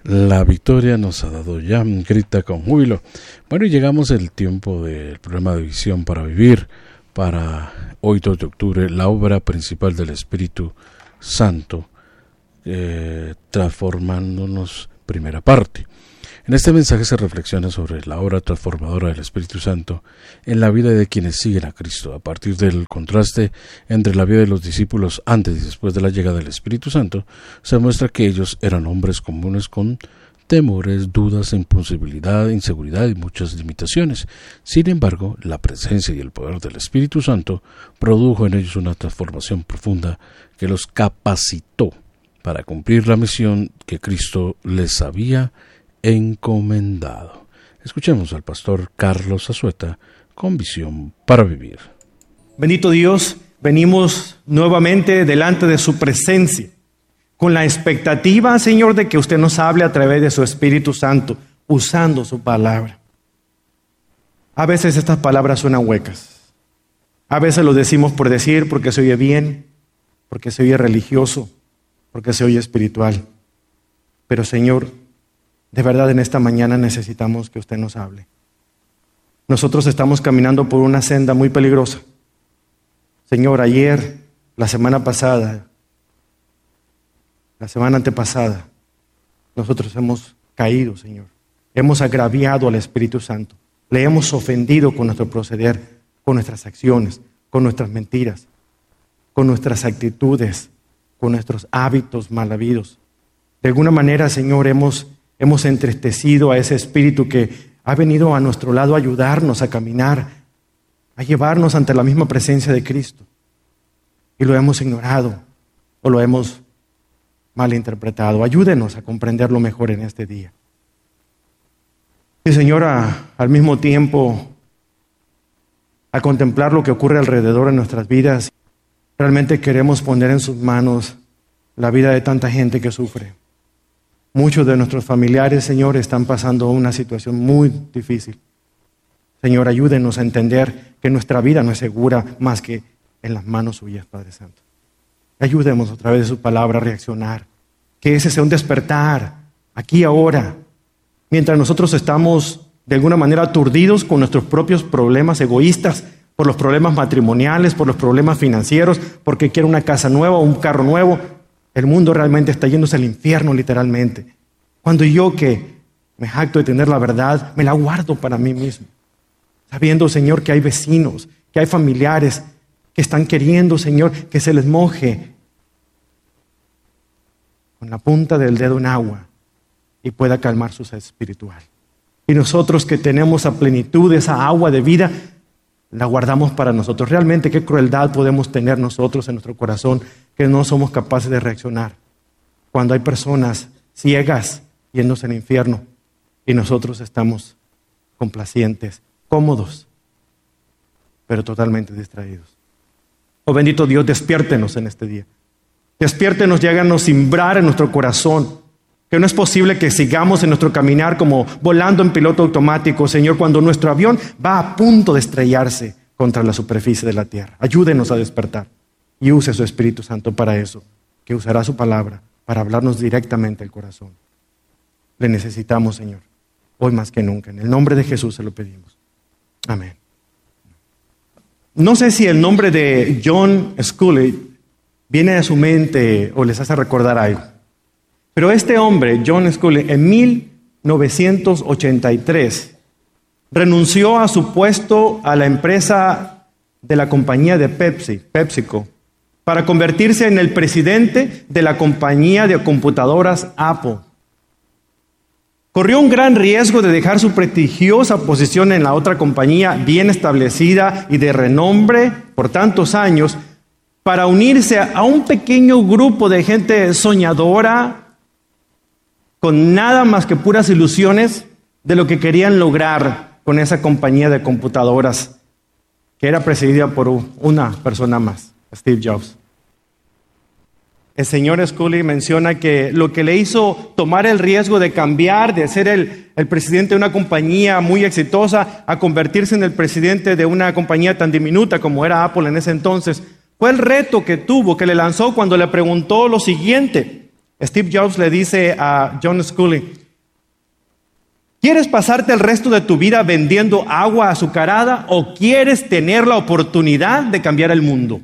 La victoria nos ha dado ya, grita con júbilo. Bueno, y llegamos el tiempo del programa de Visión para Vivir, para hoy 2 de octubre, la obra principal del Espíritu Santo, transformándonos, primera parte. En este mensaje se reflexiona sobre la obra transformadora del Espíritu Santo en la vida de quienes siguen a Cristo, a partir del contraste entre la vida de los discípulos antes y después de la llegada del Espíritu Santo. Se muestra que ellos eran hombres comunes con temores, dudas, imposibilidad, inseguridad y muchas limitaciones. Sin embargo, la presencia y el poder del Espíritu Santo produjo en ellos una transformación profunda que los capacitó para cumplir la misión que Cristo les había encomendado. Escuchemos al pastor Carlos Azueta con Visión para Vivir. Bendito Dios, venimos nuevamente delante de su presencia, con la expectativa, Señor, de que usted nos hable a través de su Espíritu Santo, usando su palabra. A veces estas palabras suenan huecas. A veces lo decimos por decir, porque se oye bien, porque se oye religioso, porque se oye espiritual. Pero, Señor, de verdad en esta mañana necesitamos que usted nos hable. Nosotros estamos caminando por una senda muy peligrosa. Señor, ayer, la semana pasada, la semana antepasada, nosotros hemos caído, Señor. Hemos agraviado al Espíritu Santo. Le hemos ofendido con nuestro proceder, con nuestras acciones, con nuestras mentiras, con nuestras actitudes, con nuestros hábitos mal habidos. De alguna manera, Señor, hemos entristecido a ese Espíritu que ha venido a nuestro lado a ayudarnos a caminar, a llevarnos ante la misma presencia de Cristo. Y lo hemos ignorado o lo hemos malinterpretado. Ayúdenos a comprenderlo mejor en este día. Y, Señor, al mismo tiempo, a contemplar lo que ocurre alrededor de nuestras vidas, realmente queremos poner en sus manos la vida de tanta gente que sufre. Muchos de nuestros familiares, Señor, están pasando una situación muy difícil. Señor, ayúdenos a entender que nuestra vida no es segura más que en las manos suyas, Padre Santo. Ayúdenos a través de su palabra a reaccionar. Que ese sea un despertar, aquí ahora. Mientras nosotros estamos de alguna manera aturdidos con nuestros propios problemas egoístas, por los problemas matrimoniales, por los problemas financieros, porque quiero una casa nueva o un carro nuevo. El mundo realmente está yéndose al infierno, literalmente. Cuando yo, que me jacto de tener la verdad, me la guardo para mí mismo. Sabiendo, Señor, que hay vecinos, que hay familiares que están queriendo, Señor, que se les moje con la punta del dedo en agua y pueda calmar su sed espiritual. Y nosotros que tenemos a plenitud esa agua de vida, la guardamos para nosotros. Realmente qué crueldad podemos tener nosotros en nuestro corazón que no somos capaces de reaccionar cuando hay personas ciegas yéndose al infierno y nosotros estamos complacientes, cómodos, pero totalmente distraídos. Oh bendito Dios, despiértenos en este día. Despiértenos y háganos simbrar en nuestro corazón que no es posible que sigamos en nuestro caminar como volando en piloto automático, Señor, cuando nuestro avión va a punto de estrellarse contra la superficie de la tierra. Ayúdenos a despertar y use su Espíritu Santo para eso, que usará su palabra para hablarnos directamente al corazón. Le necesitamos, Señor, hoy más que nunca. En el nombre de Jesús se lo pedimos. Amén. No sé si el nombre de John Sculley viene a su mente o les hace recordar algo. Pero este hombre, John Sculley, en 1983, renunció a su puesto a la empresa de la compañía de PepsiCo, para convertirse en el presidente de la compañía de computadoras Apple. Corrió un gran riesgo de dejar su prestigiosa posición en la otra compañía bien establecida y de renombre por tantos años para unirse a un pequeño grupo de gente soñadora con nada más que puras ilusiones de lo que querían lograr con esa compañía de computadoras que era presidida por una persona más, Steve Jobs. El señor Sculley menciona que lo que le hizo tomar el riesgo de cambiar, de ser el presidente de una compañía muy exitosa, a convertirse en el presidente de una compañía tan diminuta como era Apple en ese entonces, fue el reto que tuvo, que le lanzó cuando le preguntó lo siguiente: Steve Jobs le dice a John Sculley: ¿quieres pasarte el resto de tu vida vendiendo agua azucarada o quieres tener la oportunidad de cambiar el mundo?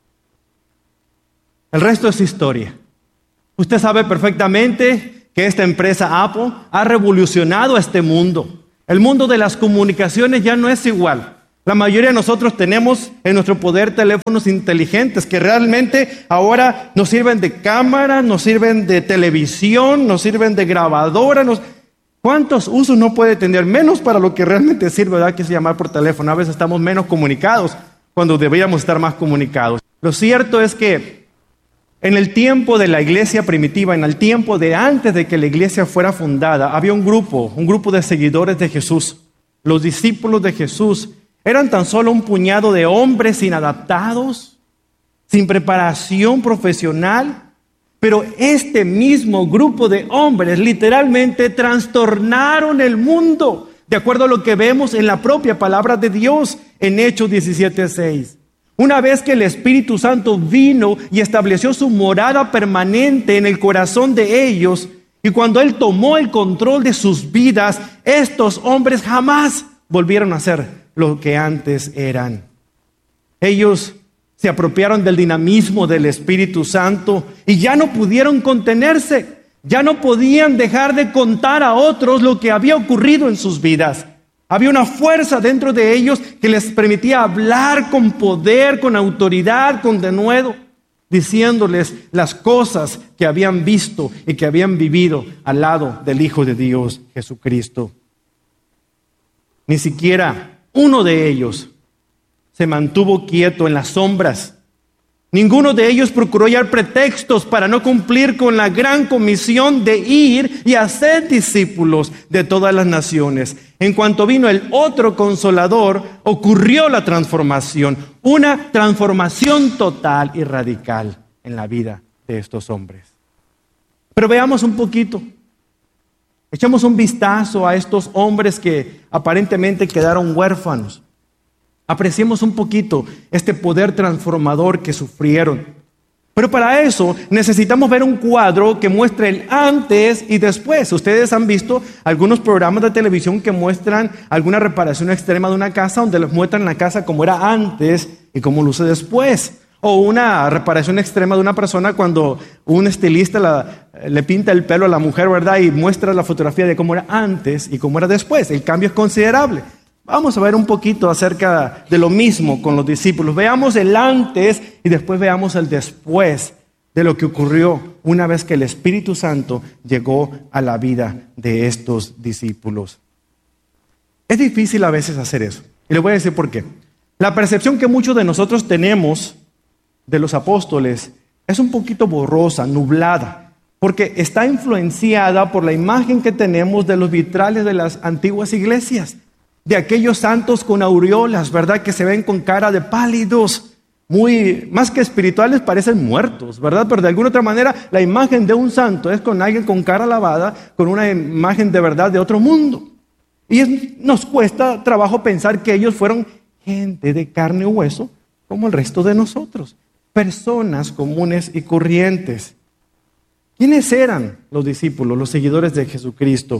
El resto es historia. Usted sabe perfectamente que esta empresa Apple ha revolucionado este mundo. El mundo de las comunicaciones ya no es igual. La mayoría de nosotros tenemos en nuestro poder teléfonos inteligentes que realmente ahora nos sirven de cámara, nos sirven de televisión, nos sirven de grabadora. ¿Cuántos usos no puede tener? Menos para lo que realmente sirve, ¿verdad? Que es llamar por teléfono. A veces estamos menos comunicados cuando deberíamos estar más comunicados. Lo cierto es que en el tiempo de la iglesia primitiva, en el tiempo de antes de que la iglesia fuera fundada, había un grupo de seguidores de Jesús. Los discípulos de Jesús eran tan solo un puñado de hombres inadaptados, sin preparación profesional, pero este mismo grupo de hombres literalmente trastornaron el mundo, de acuerdo a lo que vemos en la propia palabra de Dios en Hechos 17:6. Una vez que el Espíritu Santo vino y estableció su morada permanente en el corazón de ellos, y cuando Él tomó el control de sus vidas, estos hombres jamás volvieron a ser lo que antes eran. Ellos se apropiaron del dinamismo del Espíritu Santo y ya no pudieron contenerse, ya no podían dejar de contar a otros lo que había ocurrido en sus vidas. Había una fuerza dentro de ellos que les permitía hablar con poder, con autoridad, con denuedo, diciéndoles las cosas que habían visto y que habían vivido al lado del Hijo de Dios, Jesucristo. Ni siquiera uno de ellos se mantuvo quieto en las sombras. Ninguno de ellos procuró hallar pretextos para no cumplir con la gran comisión de ir y hacer discípulos de todas las naciones. En cuanto vino el otro Consolador, ocurrió la transformación, una transformación total y radical en la vida de estos hombres. Pero veamos un poquito. Echamos un vistazo a estos hombres que aparentemente quedaron huérfanos. Apreciemos un poquito este poder transformador que sufrieron. Pero para eso necesitamos ver un cuadro que muestre el antes y después. Ustedes han visto algunos programas de televisión que muestran alguna reparación extrema de una casa, donde les muestran la casa como era antes y cómo luce después. O una reparación extrema de una persona cuando un estilista le pinta el pelo a la mujer, ¿verdad? Y muestra la fotografía de cómo era antes y cómo era después. El cambio es considerable. Vamos a ver un poquito acerca de lo mismo con los discípulos. Veamos el antes y después veamos el después de lo que ocurrió una vez que el Espíritu Santo llegó a la vida de estos discípulos. Es difícil a veces hacer eso. Y les voy a decir por qué. La percepción que muchos de nosotros tenemos de los apóstoles es un poquito borrosa, nublada, porque está influenciada por la imagen que tenemos de los vitrales de las antiguas iglesias, de aquellos santos con aureolas, ¿verdad? Que se ven con cara de pálidos, muy más que espirituales, parecen muertos, ¿verdad? Pero de alguna otra manera la imagen de un santo es con alguien con cara lavada, con una imagen de verdad de otro mundo. Y nos cuesta trabajo pensar que ellos fueron gente de carne y hueso como el resto de nosotros. Personas comunes y corrientes. ¿Quiénes eran los discípulos, los seguidores de Jesucristo?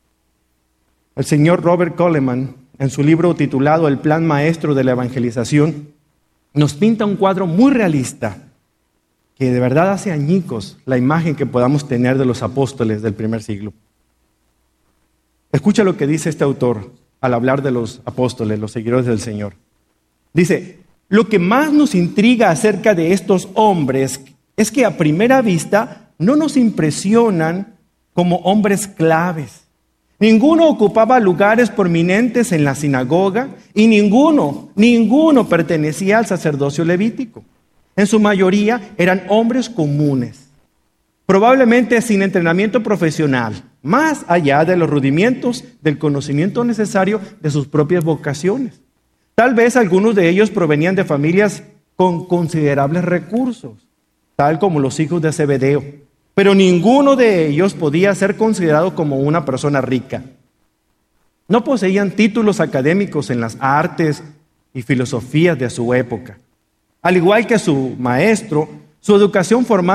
El señor Robert Coleman, en su libro titulado El Plan Maestro de la Evangelización, nos pinta un cuadro muy realista que de verdad hace añicos la imagen que podamos tener de los apóstoles del primer siglo. Escucha lo que dice este autor al hablar de los apóstoles, los seguidores del Señor. Dice: lo que más nos intriga acerca de estos hombres es que a primera vista no nos impresionan como hombres claves. Ninguno ocupaba lugares prominentes en la sinagoga y ninguno pertenecía al sacerdocio levítico. En su mayoría eran hombres comunes, probablemente sin entrenamiento profesional, más allá de los rudimentos del conocimiento necesario de sus propias vocaciones. Tal vez algunos de ellos provenían de familias con considerables recursos, tal como los hijos de Zebedeo, pero ninguno de ellos podía ser considerado como una persona rica. No poseían títulos académicos en las artes y filosofías de su época. Al igual que su maestro, su educación formal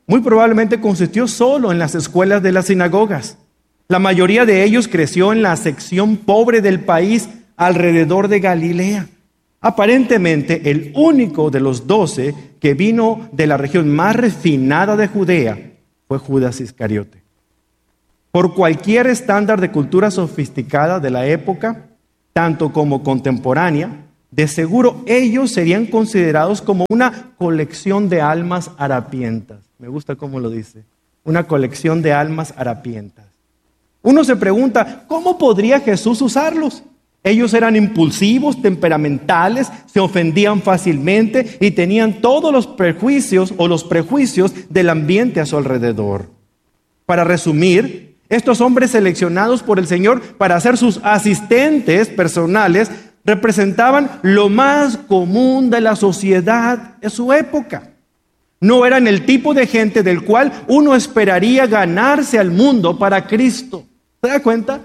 muy probablemente consistió solo en las escuelas de las sinagogas. La mayoría de ellos creció en la sección pobre del país alrededor de Galilea. Aparentemente, el único de los 12 que vino de la región más refinada de Judea fue Judas Iscariote. Por cualquier estándar de cultura sofisticada de la época, tanto como contemporánea, de seguro ellos serían considerados como una colección de almas harapientas. Me gusta cómo lo dice. Una colección de almas harapientas. Uno se pregunta, ¿cómo podría Jesús usarlos? Ellos eran impulsivos, temperamentales, se ofendían fácilmente y tenían todos los prejuicios del ambiente a su alrededor. Para resumir, estos hombres seleccionados por el Señor para ser sus asistentes personales representaban lo más común de la sociedad de su época. No eran el tipo de gente del cual uno esperaría ganarse al mundo para Cristo. ¿Se da cuenta?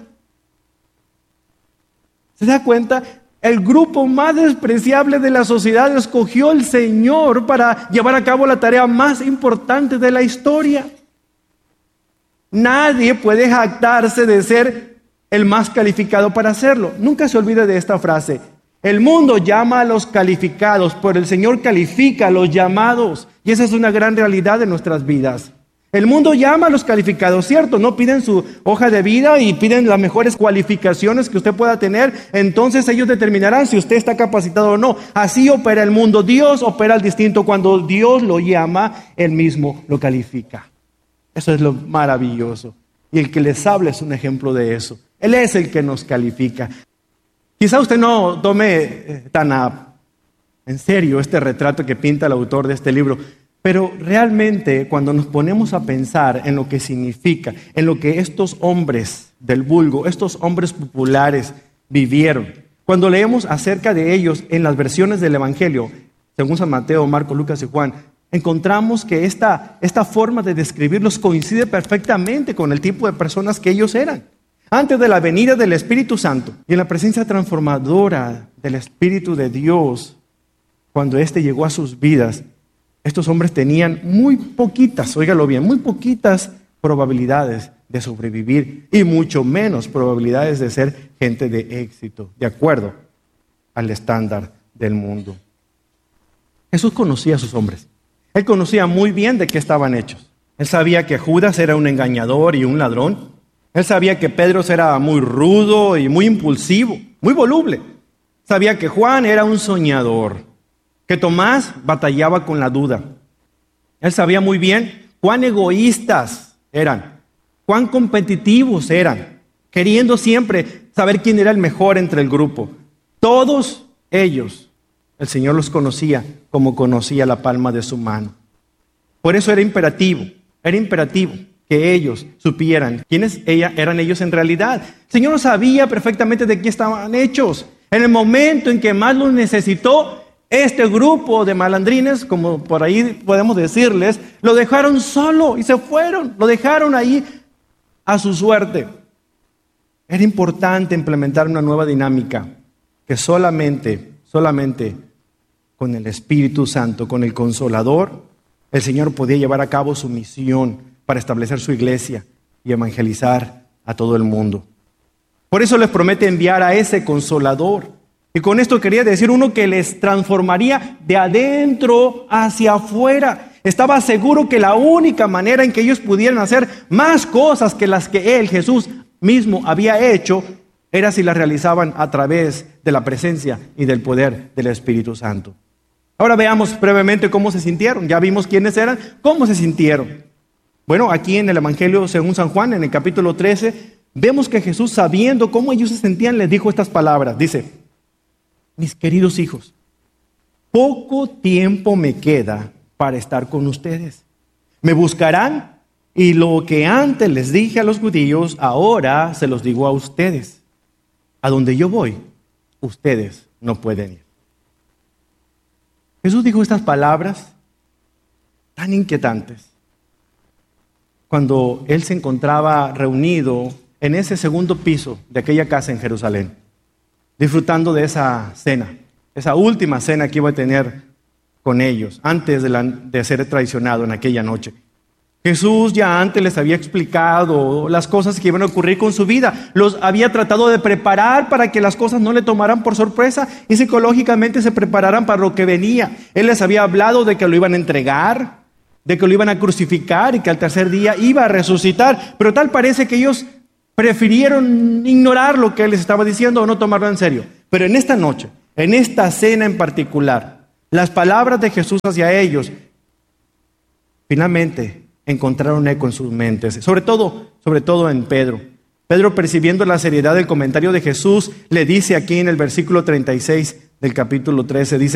¿Se da cuenta? El grupo más despreciable de la sociedad escogió el Señor para llevar a cabo la tarea más importante de la historia. Nadie puede jactarse de ser el más calificado para hacerlo. Nunca se olvide de esta frase. El mundo llama a los calificados, pero el Señor califica a los llamados. Y esa es una gran realidad de nuestras vidas. El mundo llama a los calificados, ¿cierto? No piden su hoja de vida y piden las mejores cualificaciones que usted pueda tener. Entonces ellos determinarán si usted está capacitado o no. Así opera el mundo. Dios opera al distinto. Cuando Dios lo llama, Él mismo lo califica. Eso es lo maravilloso. Y el que les habla es un ejemplo de eso. Él es el que nos califica. Quizá usted no tome tan en serio este retrato que pinta el autor de este libro, pero realmente cuando nos ponemos a pensar en lo que significa, en lo que estos hombres del vulgo, estos hombres populares vivieron, cuando leemos acerca de ellos en las versiones del Evangelio, según San Mateo, Marcos, Lucas y Juan, encontramos que esta forma de describirlos coincide perfectamente con el tipo de personas que ellos eran. Antes de la venida del Espíritu Santo y en la presencia transformadora del Espíritu de Dios, cuando éste llegó a sus vidas, estos hombres tenían muy poquitas, óigalo bien, muy poquitas probabilidades de sobrevivir y mucho menos probabilidades de ser gente de éxito, de acuerdo al estándar del mundo. Jesús conocía a sus hombres. Él conocía muy bien de qué estaban hechos. Él sabía que Judas era un engañador y un ladrón. Él sabía que Pedro era muy rudo y muy impulsivo, muy voluble. Sabía que Juan era un soñador, que Tomás batallaba con la duda. Él sabía muy bien cuán egoístas eran, cuán competitivos eran, queriendo siempre saber quién era el mejor entre el grupo. Todos ellos, el Señor los conocía como conocía la palma de su mano. Por eso era imperativo que ellos supieran quiénes eran ellos en realidad. El Señor sabía perfectamente de qué estaban hechos. En el momento en que más los necesitó, este grupo de malandrines, como por ahí podemos decirles, lo dejaron solo y se fueron. Lo dejaron ahí a su suerte. Era importante implementar una nueva dinámica que solamente con el Espíritu Santo, con el Consolador, el Señor podía llevar a cabo su misión para establecer su iglesia y evangelizar a todo el mundo. Por eso les promete enviar a ese Consolador. Y con esto quería decir uno que les transformaría de adentro hacia afuera. Estaba seguro que la única manera en que ellos pudieran hacer más cosas que las que Él, Jesús mismo, había hecho, era si las realizaban a través de la presencia y del poder del Espíritu Santo. Ahora veamos brevemente cómo se sintieron. Ya vimos quiénes eran, cómo se sintieron. Bueno, aquí en el Evangelio según San Juan, en el capítulo 13, vemos que Jesús, sabiendo cómo ellos se sentían, les dijo estas palabras. Dice: mis queridos hijos, poco tiempo me queda para estar con ustedes. Me buscarán y lo que antes les dije a los judíos, ahora se los digo a ustedes. A donde yo voy, ustedes no pueden ir. Jesús dijo estas palabras tan inquietantes cuando Él se encontraba reunido en ese segundo piso de aquella casa en Jerusalén, disfrutando de esa cena, esa última cena que iba a tener con ellos antes de ser traicionado en aquella noche. Jesús ya antes les había explicado las cosas que iban a ocurrir con su vida. Los había tratado de preparar para que las cosas no le tomaran por sorpresa y psicológicamente se prepararan para lo que venía. Él les había hablado de que lo iban a entregar, de que lo iban a crucificar y que al tercer día iba a resucitar. Pero tal parece que ellos prefirieron ignorar lo que él les estaba diciendo o no tomarlo en serio. Pero en esta noche, en esta cena en particular, las palabras de Jesús hacia ellos finalmente encontraron eco en sus mentes, sobre todo en Pedro. Pedro, percibiendo la seriedad del comentario de Jesús, le dice aquí en el versículo 36 del capítulo 13, dice: